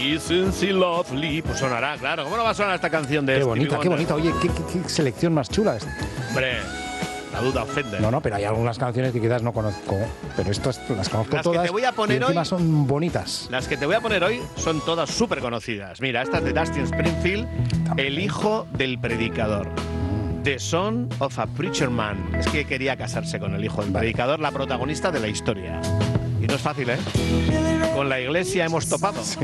Isn't she lovely? Pues sonará, claro. ¿Cómo no va a sonar esta canción de Qué Stevie bonita, qué Wonder? bonita. Oye, qué selección más chula. Hombre, la duda ofende. No, pero hay algunas canciones que quizás no conozco, pero estas las conozco Las que todas. te voy a poner y encima hoy- son bonitas. Las que te voy a poner hoy son todas súper conocidas. Mira, esta es de Dustin Springfield, el hijo del predicador. The Son of a Preacher Man. Es que quería casarse con el hijo del predicador, la protagonista de la historia. Y no es fácil, ¿eh? Con la iglesia hemos topado.